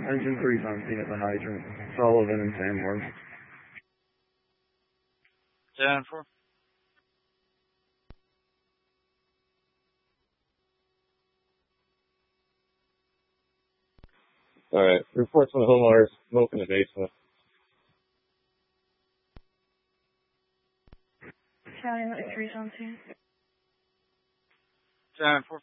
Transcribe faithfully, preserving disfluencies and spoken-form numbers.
Engine three's on scene at the hydrant. Sullivan and Samworth. ten four. Alright, reports from the homeowners, smoke in the basement. County three's on scene. ten four.